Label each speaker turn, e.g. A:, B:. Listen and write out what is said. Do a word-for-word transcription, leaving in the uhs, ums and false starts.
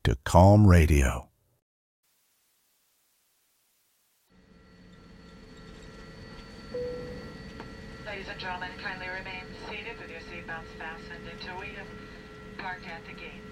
A: to Calm Radio.
B: Ladies and gentlemen, kindly remain seated with your seatbelts fastened until we have parked at the gate.